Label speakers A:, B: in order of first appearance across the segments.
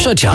A: trzecia.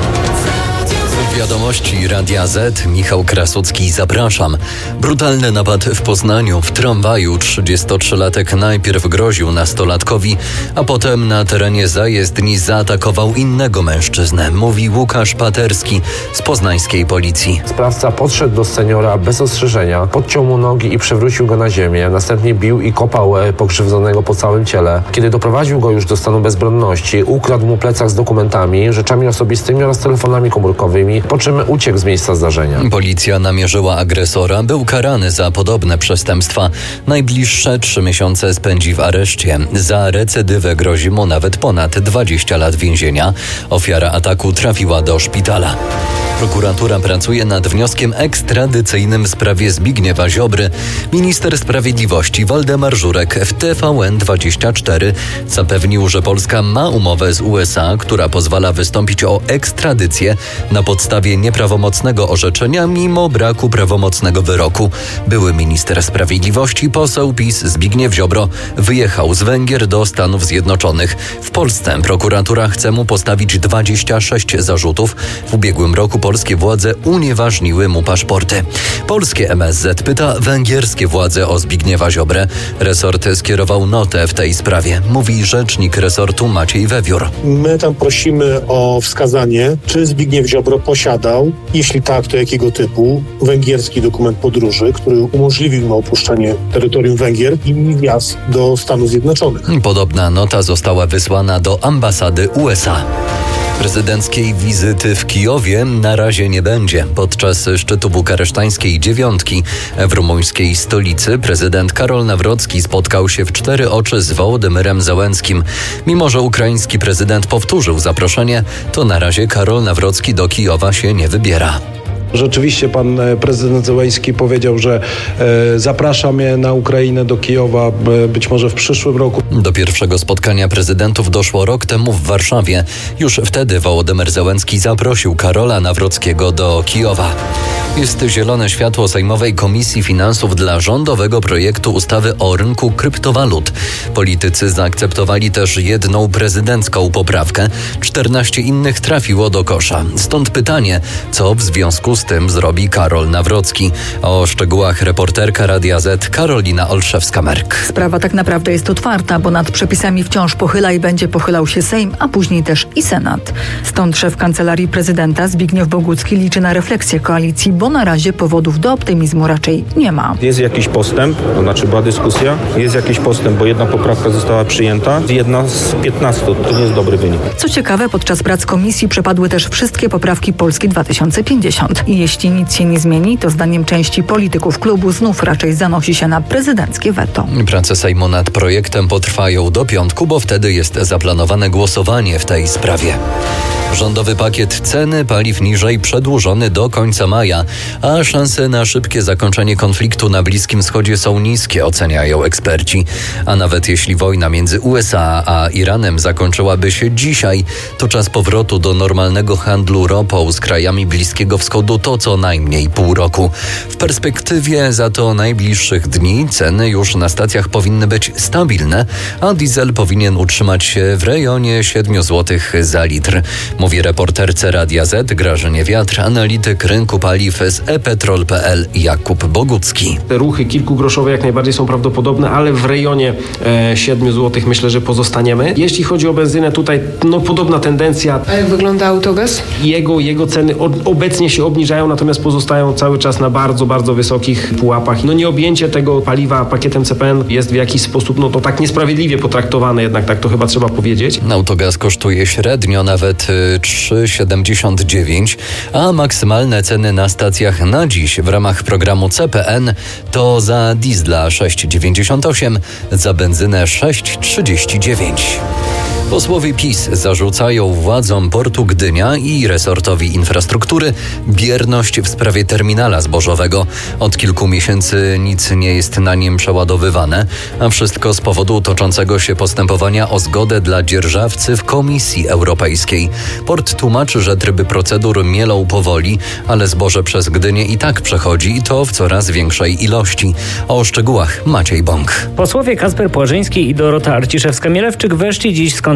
A: Wiadomości Radia Z. Michał Krasucki, zapraszam. Brutalny napad w Poznaniu. W tramwaju 33-latek najpierw groził nastolatkowi, a potem na terenie zajezdni zaatakował innego mężczyznę, mówi Łukasz Paterski z poznańskiej policji.
B: Sprawca podszedł do seniora bez ostrzeżenia, podciął mu nogi i przewrócił go na ziemię. Następnie bił i kopał pokrzywdzonego po całym ciele. Kiedy doprowadził go już do stanu bezbronności, ukradł mu plecak z dokumentami, rzeczami osobistymi oraz telefonami komórkowymi, po czym uciekł z miejsca zdarzenia.
A: Policja namierzyła agresora, był karany za podobne przestępstwa. Najbliższe 3 miesiące spędzi w areszcie. Za recydywę grozi mu nawet ponad 20 lat więzienia. Ofiara ataku trafiła do szpitala. Prokuratura pracuje nad wnioskiem ekstradycyjnym w sprawie Zbigniewa Ziobry. Minister Sprawiedliwości Waldemar Żurek w TVN24 zapewnił, że Polska ma umowę z USA, która pozwala wystąpić o ekstradycję na podstawie nieprawomocnego orzeczenia mimo braku prawomocnego wyroku. Były minister sprawiedliwości, poseł PiS Zbigniew Ziobro wyjechał z Węgier do Stanów Zjednoczonych. W Polsce prokuratura chce mu postawić 26 zarzutów. W ubiegłym roku polskie władze unieważniły mu paszporty. Polskie MSZ pyta węgierskie władze o Zbigniewa Ziobrę. Resort skierował notę w tej sprawie, mówi rzecznik resortu Maciej Wewiór.
C: My tam prosimy o wskazanie, czy Zbigniew Ziobro posiadał, jeśli tak, to jakiego typu, węgierski dokument podróży, który umożliwił mu opuszczenie terytorium Węgier i wjazd do Stanów Zjednoczonych.
A: Podobna nota została wysłana do ambasady USA. Prezydenckiej wizyty w Kijowie na razie nie będzie. Podczas szczytu bukaresztańskiej dziewiątki w rumuńskiej stolicy prezydent Karol Nawrocki spotkał się w 4 oczy z Wołodymyrem Zełenskim. Mimo że ukraiński prezydent powtórzył zaproszenie, to na razie Karol Nawrocki do Kijowa się nie wybiera.
D: Rzeczywiście pan prezydent Zełenski powiedział, że zaprasza mnie na Ukrainę do Kijowa być może w przyszłym roku.
A: Do pierwszego spotkania prezydentów doszło rok temu w Warszawie. Już wtedy Wołodymyr Zełenski zaprosił Karola Nawrockiego do Kijowa. Jest zielone światło Sejmowej Komisji Finansów dla rządowego projektu ustawy o rynku kryptowalut. Politycy zaakceptowali też jedną prezydencką poprawkę. 14 innych trafiło do kosza. Stąd pytanie, co w związku z tym zrobi Karol Nawrocki. O szczegółach reporterka Radia Z Karolina Olszewska-Merk.
E: Sprawa tak naprawdę jest otwarta, bo nad przepisami wciąż pochyla i będzie pochylał się Sejm, a później też i Senat. Stąd szef Kancelarii Prezydenta Zbigniew Bogucki liczy na refleksję koalicji, bo na razie powodów do optymizmu raczej nie ma.
F: Jest jakiś postęp, to znaczy była dyskusja, jest jakiś postęp, bo jedna poprawka została przyjęta, jedna z 15, to nie jest dobry wynik.
E: Co ciekawe, podczas prac komisji przepadły też wszystkie poprawki Polski 2050. I jeśli nic się nie zmieni, to zdaniem części polityków klubu znów raczej zanosi się na prezydenckie weto.
A: Prace Sejmu nad projektem potrwają do piątku, bo wtedy jest zaplanowane głosowanie w tej sprawie. Rządowy pakiet ceny paliw niżej przedłużony do końca maja, a szanse na szybkie zakończenie konfliktu na Bliskim Wschodzie są niskie, oceniają eksperci. A nawet jeśli wojna między USA a Iranem zakończyłaby się dzisiaj, to czas powrotu do normalnego handlu ropą z krajami Bliskiego Wschodu to co najmniej pół roku. W perspektywie za to najbliższych dni ceny już na stacjach powinny być stabilne, a diesel powinien utrzymać się w rejonie 7 zł za litr. Mówi reporterce Radia Z Grażynie Wiatr, analityk rynku paliw z ePetrol.pl Jakub Bogucki.
G: Te ruchy kilkugroszowe jak najbardziej są prawdopodobne, ale w rejonie 7 zł myślę, że pozostaniemy. Jeśli chodzi o benzynę, tutaj podobna tendencja.
H: A jak wygląda autogaz?
G: Jego ceny obecnie się obniżają, natomiast pozostają cały czas na bardzo, bardzo wysokich pułapach. Nieobjęcie tego paliwa pakietem CPN jest w jakiś sposób, to tak niesprawiedliwie potraktowane, jednak tak to chyba trzeba powiedzieć.
A: Autogaz kosztuje średnio nawet 3,79, a maksymalne ceny na stacjach na dziś w ramach programu CPN to za diesla 6,98, za benzynę 6,39. Posłowie PiS zarzucają władzom portu Gdynia i resortowi infrastruktury bierność w sprawie terminala zbożowego. Od kilku miesięcy nic nie jest na nim przeładowywane, a wszystko z powodu toczącego się postępowania o zgodę dla dzierżawcy w Komisji Europejskiej. Port tłumaczy, że tryby procedur mielą powoli, ale zboże przez Gdynię i tak przechodzi i to w coraz większej ilości. O szczegółach Maciej Bąk.
I: Posłowie Kacper Płażyński i Dorota Arciszewska-Mielewczyk weszli dziś z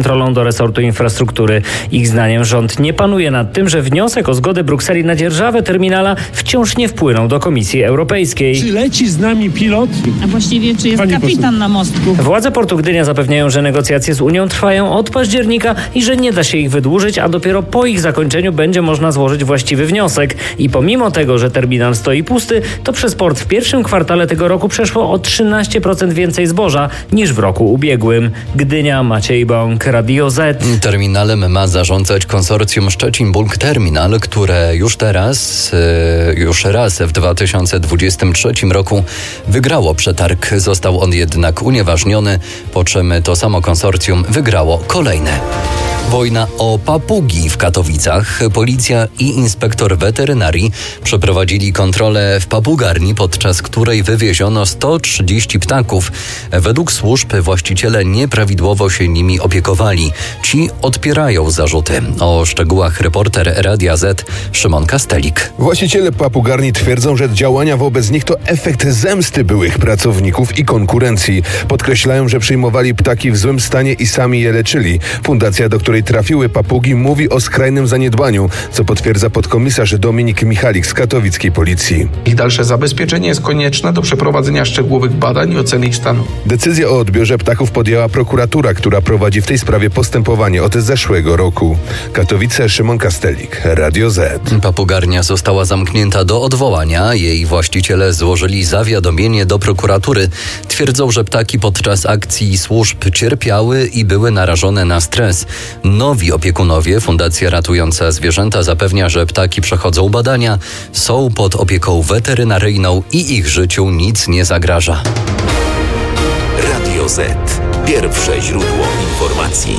H: kontrolą do resortu infrastruktury. Ich zdaniem rząd nie panuje nad tym, że wniosek o zgodę Brukseli na dzierżawę terminala wciąż nie wpłynął do Komisji Europejskiej.
I: Czy leci z nami pilot?
J: A właściwie czy jest
I: Pani
J: kapitan na mostku?
H: Władze portu Gdynia zapewniają, że negocjacje z Unią trwają od października i że nie da się ich wydłużyć, a dopiero po ich zakończeniu będzie można złożyć właściwy wniosek. I pomimo tego, że terminal stoi pusty, to przez port w pierwszym kwartale tego roku przeszło o 13% więcej zboża niż w roku ubiegłym. Gdynia, Maciej Bąk, Radio Z.
A: Terminalem ma zarządzać konsorcjum Szczecin Bulk Terminal, które już raz w 2023 roku wygrało przetarg. Został on jednak unieważniony, po czym to samo konsorcjum wygrało kolejne. Wojna o papugi w Katowicach. Policja i inspektor weterynarii przeprowadzili kontrolę w papugarni, podczas której wywieziono 130 ptaków. Według służb właściciele nieprawidłowo się nimi opiekowali. Ci odpierają zarzuty. O szczegółach reporter Radia Z Szymon Kastelik.
K: Właściciele papugarni twierdzą, że działania wobec nich to efekt zemsty byłych pracowników i konkurencji. Podkreślają, że przyjmowali ptaki w złym stanie i sami je leczyli. Fundacja, do której trafiły papugi, mówi o skrajnym zaniedbaniu, co potwierdza podkomisarz Dominik Michalik z katowickiej policji.
L: Ich dalsze zabezpieczenie jest konieczne do przeprowadzenia szczegółowych badań i oceny ich stanu.
K: Decyzję o odbiorze ptaków podjęła prokuratura, która prowadzi w tej sprawie postępowanie od zeszłego roku. Katowice, Szymon Kastelik, Radio Z.
A: Papugarnia została zamknięta do odwołania. Jej właściciele złożyli zawiadomienie do prokuratury. Twierdzą, że ptaki podczas akcji służb cierpiały i były narażone na stres. Nowi opiekunowie, Fundacja Ratująca Zwierzęta, zapewnia, że ptaki przechodzą badania, są pod opieką weterynaryjną i ich życiu nic nie zagraża.
M: Radio Z. Pierwsze źródło informacji.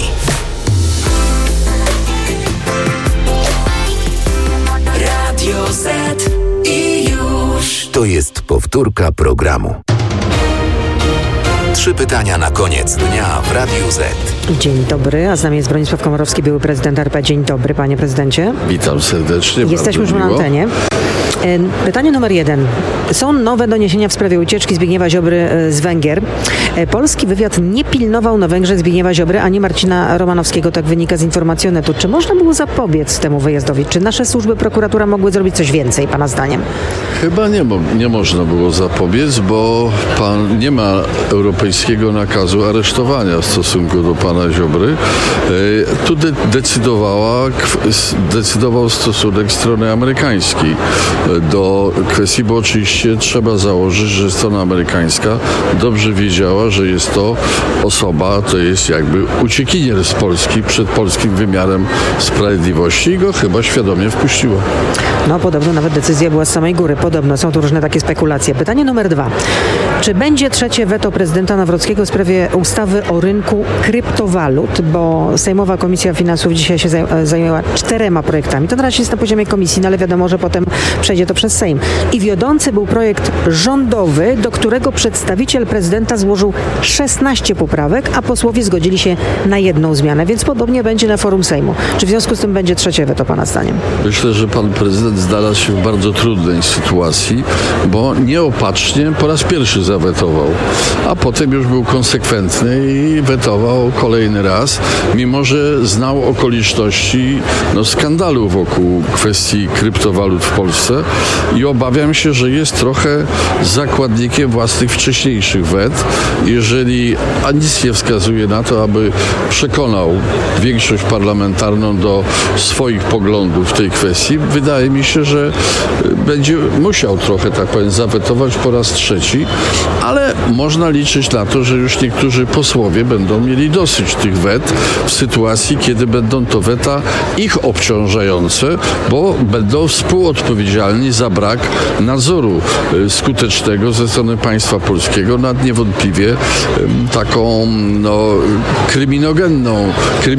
M: Radio Z i już. To jest powtórka programu. 3 pytania na koniec dnia w Radiu Z.
N: Dzień dobry, a z nami jest Bronisław Komorowski, były prezydent RP. Dzień dobry, panie prezydencie.
O: Witam serdecznie.
N: Jesteśmy już na antenie. Pytanie numer 1. Są nowe doniesienia w sprawie ucieczki Zbigniewa Ziobry z Węgier. Polski wywiad nie pilnował na Węgrzech Zbigniewa Ziobry ani Marcina Romanowskiego, tak wynika z informacji Onetu. Czy można było zapobiec temu wyjazdowi? Czy nasze służby, prokuratura mogły zrobić coś więcej, pana zdaniem?
O: Chyba nie można było zapobiec, bo pan nie ma europejskiego nakazu aresztowania w stosunku do pana Ziobry. Tu decydował stosunek strony amerykańskiej do kwestii, bo oczywiście trzeba założyć, że strona amerykańska dobrze wiedziała, że jest to osoba, to jest jakby uciekinier z Polski przed polskim wymiarem sprawiedliwości i go chyba świadomie wpuściła.
N: No podobno nawet decyzja była z samej góry. Podobno są tu różne takie spekulacje. Pytanie numer 2. Czy będzie trzecie weto prezydenta Nawrockiego w sprawie ustawy o rynku kryptowalut, bo Sejmowa Komisja Finansów dzisiaj się zajęła 4 projektami. To na razie jest na poziomie komisji, no ale wiadomo, że potem przejdzie to przez Sejm. I wiodący był projekt rządowy, do którego przedstawiciel prezydenta złożył 16 poprawek, a posłowie zgodzili się na 1 zmianę, więc podobnie będzie na forum Sejmu. Czy w związku z tym będzie trzecie weto, pana zdaniem?
O: Myślę, że pan prezydent znalazł się w bardzo trudnej sytuacji, bo nieopatrznie po raz pierwszy zawetował, a potem już był konsekwentny i wetował kolejny raz, mimo że znał okoliczności skandalu wokół kwestii kryptowalut w Polsce i obawiam się, że jest trochę zakładnikiem własnych wcześniejszych wet, a nic nie wskazuje na to, aby przekonał większość parlamentarną do swoich poglądów w tej kwestii. Wydaje mi się, że będzie musiał trochę, tak powiem, zawetować po raz trzeci, ale można liczyć na to, że już niektórzy posłowie będą mieli dosyć tych wet w sytuacji, kiedy będą to weta ich obciążające, bo będą współodpowiedzialni za brak nadzoru skutecznego ze strony państwa polskiego nad niewątpliwie taką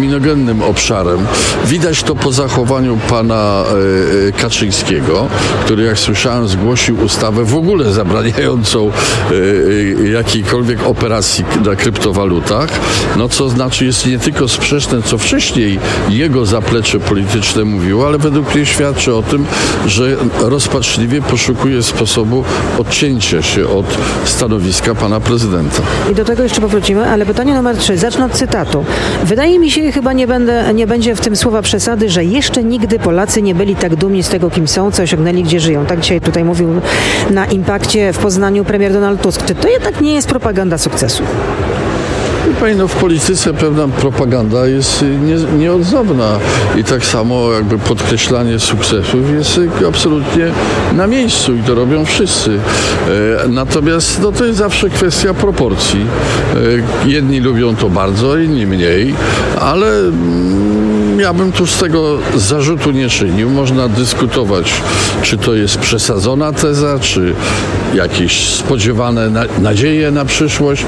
O: kryminogennym obszarem. Widać to po zachowaniu pana Kaczyńskiego, który który jak słyszałem zgłosił ustawę w ogóle zabraniającą jakiejkolwiek operacji na kryptowalutach, no co znaczy jest nie tylko sprzeczne, co wcześniej jego zaplecze polityczne mówiło, ale według mnie świadczy o tym, że rozpaczliwie poszukuje sposobu odcięcia się od stanowiska pana prezydenta.
N: I do tego jeszcze powrócimy, ale pytanie numer 3. Zacznę od cytatu. Wydaje mi się, chyba nie będzie w tym słowa przesady, że jeszcze nigdy Polacy nie byli tak dumni z tego, kim są, co osiągnęli, gdzie żyją. Tak dzisiaj tutaj mówił na Impakcie w Poznaniu premier Donald Tusk. Czy to jednak nie jest propaganda sukcesu?
O: No, w polityce pewna propaganda jest nieodzowna i tak samo jakby podkreślanie sukcesów jest absolutnie na miejscu i to robią wszyscy. Natomiast no, to jest zawsze kwestia proporcji. Jedni lubią to bardzo, inni mniej, ale ja bym tu z tego zarzutu nie czynił. Można dyskutować, czy to jest przesadzona teza, czy jakieś spodziewane nadzieje na przyszłość.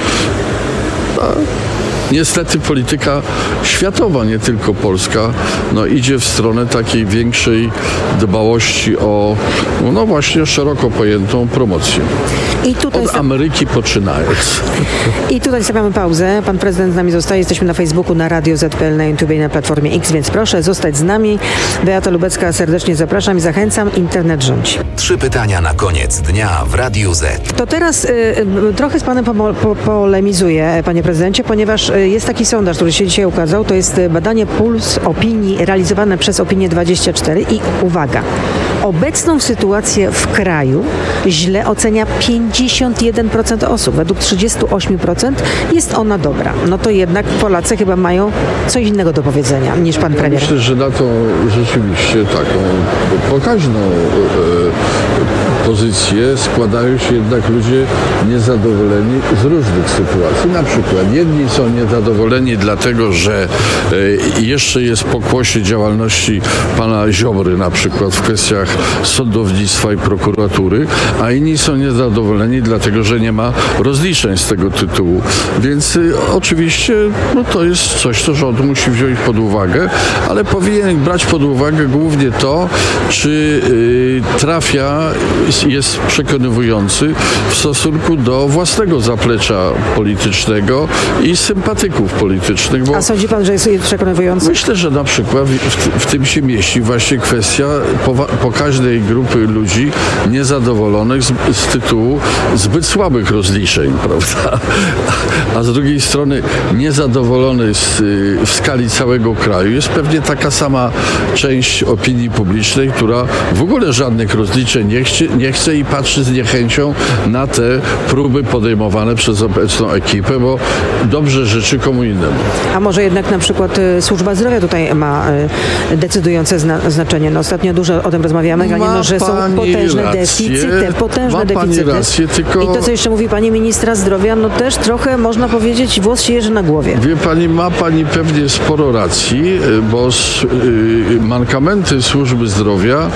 O: Niestety polityka światowa, nie tylko polska, no idzie w stronę takiej większej dbałości o, no właśnie, szeroko pojętą promocję.
N: I tutaj
O: od Ameryki poczynając.
N: I tutaj stawiamy pauzę. Pan prezydent z nami zostaje. Jesteśmy na Facebooku, na Radio Z.pl, na YouTube i na Platformie X, więc proszę zostać z nami. Beata Lubecka, serdecznie zapraszam i zachęcam. Internet rządzi.
M: 3 pytania na koniec dnia w Radiu Z.
N: To teraz trochę z panem polemizuję, panie prezydencie, ponieważ jest taki sondaż, który się dzisiaj ukazał. To jest badanie Puls Opinii realizowane przez Opinię24 i uwaga, obecną sytuację w kraju źle ocenia 51% osób. Według 38% jest ona dobra. No to jednak Polacy chyba mają coś innego do powiedzenia niż pan premier.
O: Myślę, że na tą rzeczywiście taką pokaźną pozycję składają się jednak ludzie niezadowoleni z różnych sytuacji. Na przykład jedni są niezadowoleni dlatego, że jeszcze jest pokłosie działalności pana Ziobry na przykład w kwestiach sądownictwa i prokuratury, a inni są niezadowoleni dlatego, że nie ma rozliczeń z tego tytułu. Więc oczywiście no, to jest coś, co rząd musi wziąć pod uwagę, ale powinien brać pod uwagę głównie to, czy trafia, jest przekonywujący w stosunku do własnego zaplecza politycznego i sympatyków politycznych. Bo
N: a sądzi pan, że jest przekonywujący?
O: Myślę, że na przykład w tym się mieści właśnie kwestia pokaźnej grupy ludzi niezadowolonych z tytułu zbyt słabych rozliczeń, prawda? A z drugiej strony niezadowolony w skali całego kraju jest pewnie taka sama część opinii publicznej, która w ogóle żadnych rozliczeń nie chce i patrzy z niechęcią na te próby podejmowane przez obecną ekipę, bo dobrze życzy komu innemu.
N: A może jednak na przykład służba zdrowia tutaj ma decydujące znaczenie. No, ostatnio dużo o tym rozmawiamy, że są potężne deficyty.
O: Rację, tylko...
N: I to, co jeszcze mówi pani ministra zdrowia, no też trochę można powiedzieć, włos się jeży na głowie.
O: Wie pani, ma pani pewnie sporo racji, bo mankamenty służby zdrowia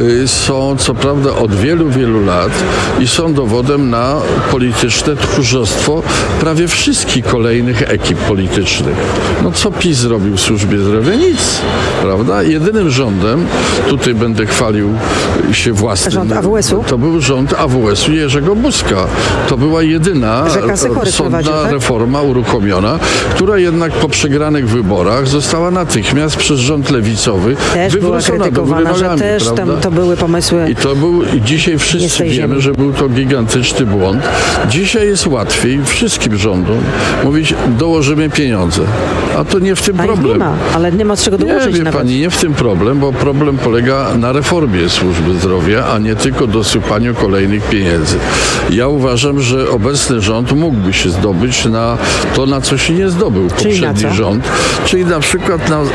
O: są co prawda od wielu, wielu lat i są dowodem na polityczne tchórzostwo prawie wszystkich kolejnych ekip politycznych. No co PiS zrobił w służbie zdrowia? Nic, prawda? Jedynym rządem, tutaj będę chwalił się własnym.
N: Rząd AWS-u?
O: To był rząd AWS-u Jerzego Buzka. To była jedyna sądna reforma uruchomiona, która jednak po przegranych wyborach została natychmiast przez rząd lewicowy wywrócona do góry nogami,
N: też tam to były pomysły.
O: I dzisiaj wszyscy wiemy, że był to gigantyczny błąd. Dzisiaj jest łatwiej wszystkim rządom mówić, dołożymy pieniądze. A to nie w tym problem.
N: Nie ma, ale nie ma z czego dołożyć.
O: Nie, wie pani, nie w tym problem, bo problem polega na reformie służby zdrowia, a nie tylko dosypaniu kolejnych pieniędzy. Ja uważam, że obecny rząd mógłby się zdobyć na to, na co się nie zdobył poprzedni rząd. Czyli na przykład na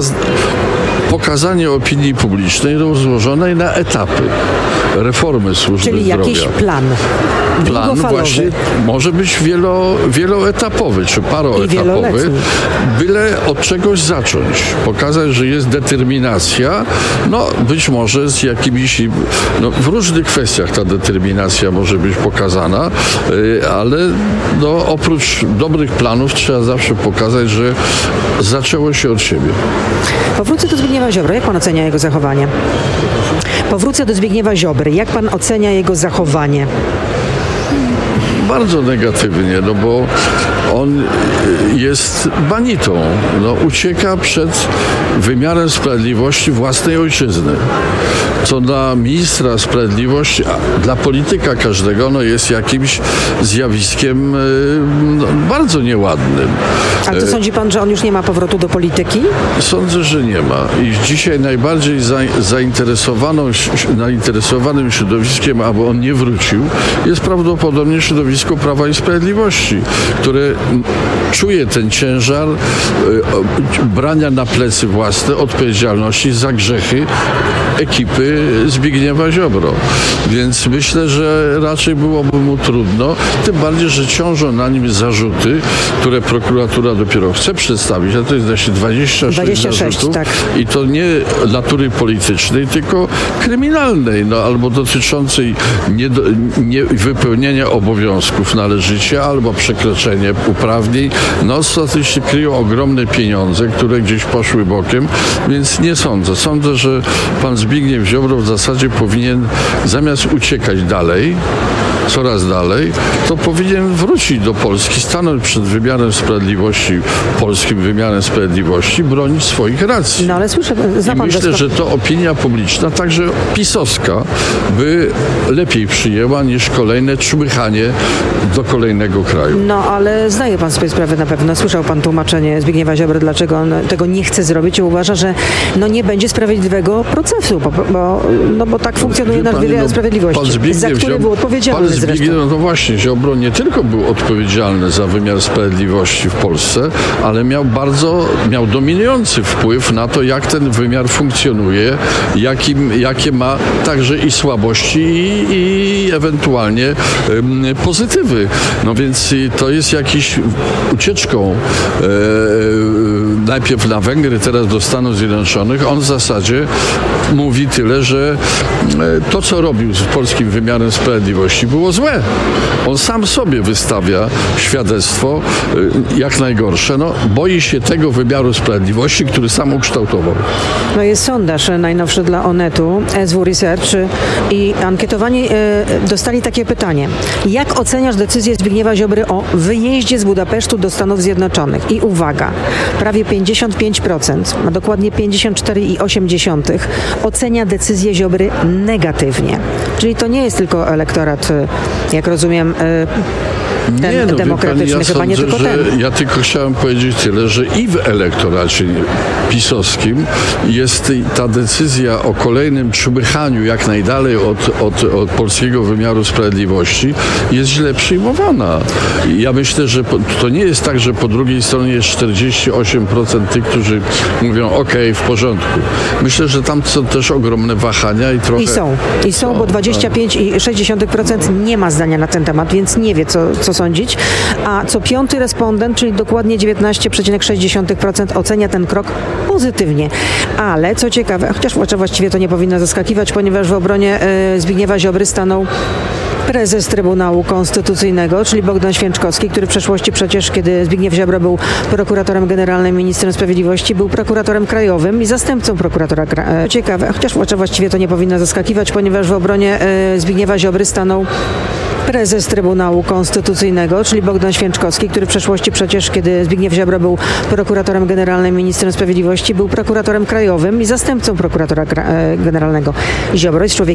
O: pokazanie opinii publicznej rozłożonej na etapy reformy służby zdrowia.
N: Czyli jakiś plan.
O: Plan właśnie może być wieloetapowy czy paroetapowy, byle od czegoś zacząć. Pokazać, że jest determinacja, no być może z jakimiś, no, w różnych kwestiach ta determinacja może być pokazana, ale no, oprócz dobrych planów trzeba zawsze pokazać, że zaczęło się od siebie.
N: Powrócę do Zbigniewa Ziobry. Jak pan ocenia jego zachowanie? Powrócę do Zbigniewa Ziobry. Jak pan ocenia jego zachowanie?
O: Bardzo negatywnie, no bo on jest banitą. No, ucieka przed wymiarem sprawiedliwości własnej ojczyzny. Co dla ministra sprawiedliwości, a dla polityka każdego, no, jest jakimś zjawiskiem bardzo nieładnym.
N: Ale to sądzi pan, że on już nie ma powrotu do polityki?
O: Sądzę, że nie ma. I dzisiaj najbardziej zainteresowanym środowiskiem, aby on nie wrócił, jest prawdopodobnie środowisko Prawa i Sprawiedliwości, które czuje ten ciężar brania na plecy własne odpowiedzialności za grzechy ekipy Zbigniewa Ziobro. Więc myślę, że raczej byłoby mu trudno, tym bardziej, że ciążą na nim zarzuty, które prokuratura dopiero chce przedstawić, a to jest właśnie 26 zarzutów. Tak. I to nie natury politycznej, tylko kryminalnej, no, albo dotyczącej niewypełnienia obowiązków należycie, albo przekroczenie uprawnień. No, tutaj się kryją ogromne pieniądze, które gdzieś poszły bokiem, więc nie sądzę. Sądzę, że pan Zbigniew Ziobro w zasadzie powinien, zamiast uciekać dalej, coraz dalej, to powinien wrócić do Polski, stanąć przed wymiarem sprawiedliwości, polskim wymiarem sprawiedliwości, bronić swoich racji.
N: No ale słyszę,
O: I myślę, że to opinia publiczna, także pisowska, by lepiej przyjęła niż kolejne czmychanie do kolejnego kraju.
N: No ale zdaje pan sobie sprawę na pewno. Słyszał pan tłumaczenie Zbigniewa Ziobry, dlaczego on tego nie chce zrobić i uważa, że nie będzie sprawiedliwego procesu, bo tak funkcjonuje nasz wymiar sprawiedliwości, za który był odpowiedzialny zresztą.
O: No właśnie, Ziobro nie tylko był odpowiedzialny za wymiar sprawiedliwości w Polsce, ale miał dominujący wpływ na to, jak ten wymiar funkcjonuje, jakie ma także i słabości i ewentualnie pozytywy. No więc to jest jakiś ucieczką najpierw na Węgry, teraz do Stanów Zjednoczonych. On w zasadzie mówi tyle, że to, co robił z polskim wymiarem sprawiedliwości, było złe. On sam sobie wystawia świadectwo jak najgorsze. No, boi się tego wymiaru sprawiedliwości, który sam ukształtował.
N: No jest sondaż najnowszy dla Onetu, SW Research, i ankietowani dostali takie pytanie. Jak oceniasz decyzję Zbigniewa Ziobry o wyjeździe z Budapesztu do Stanów Zjednoczonych? I uwaga, prawie 55%, a dokładnie 54,8% ocenia decyzję Ziobry negatywnie. Czyli to nie jest tylko elektorat, jak rozumiem, ten demokratyczny, chyba nie tylko ten.
O: Ja tylko chciałem powiedzieć tyle, że i w elektoracie pisowskim jest ta decyzja o kolejnym czmychaniu jak najdalej od polskiego wymiaru sprawiedliwości jest źle przyjmowana. Ja myślę, że to nie jest tak, że po drugiej stronie jest 48% tych, którzy mówią w porządku. Myślę, że tam są też ogromne wahania i trochę...
N: I są, bo 25,6% nie ma zdania na ten temat, więc nie wie, co sądzić. A co piąty respondent, czyli dokładnie 19,6% ocenia ten krok pozytywnie. Ale co ciekawe, chociaż właściwie to nie powinno zaskakiwać, ponieważ w obronie Zbigniewa Ziobry stanął prezes Trybunału Konstytucyjnego, czyli Bogdan Święczkowski, który w przeszłości przecież, kiedy Zbigniew Ziobro był prokuratorem generalnym, ministrem sprawiedliwości, był prokuratorem krajowym i zastępcą prokuratora. Ciekawe, chociaż właściwie to nie powinno zaskakiwać, ponieważ w obronie Zbigniewa Ziobry stanął prezes Trybunału Konstytucyjnego, czyli Bogdan Święczkowski, który w przeszłości przecież, kiedy Zbigniew Ziobro był prokuratorem generalnym, ministrem sprawiedliwości, był prokuratorem krajowym i zastępcą prokuratora generalnego. Ziobro jest człowiekiem